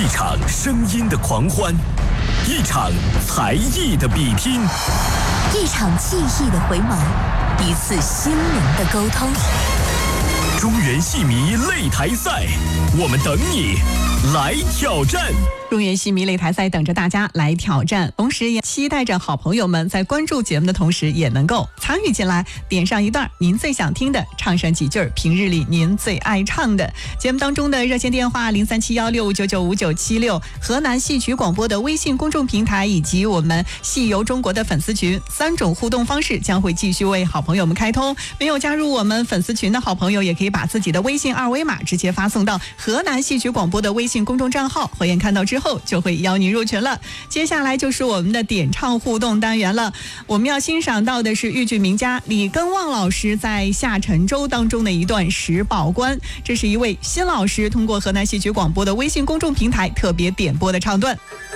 一场声音的狂欢，一场才艺的比拼， 一场记忆的回眸，一次心灵的沟通。 中原戏迷擂台赛，我们等你来挑战。 中原戏迷擂台赛等着大家来挑战，同时也期待着好朋友们在关注节目的同时也能够参与进来，点上一段您最想听的，唱上几句平日里您最爱唱的。节目当中的热线电话037165995976，河南戏曲广播的微信公众平台以及我们戏游中国的粉丝群，3种互动方式将会继续为好朋友们开通。没有加入我们粉丝群的好朋友，也可以把自己的微信二维码直接发送到河南戏曲广播的微信公众账号，火焰看到之后就会邀您入群了。接下来就是我们的点唱互动单元了，我们要欣赏到的是豫剧名家李根旺老师在夏沉舟当中的一段石宝观，这是一位新老师通过河南戏曲广播的微信公众平台特别点播的唱段。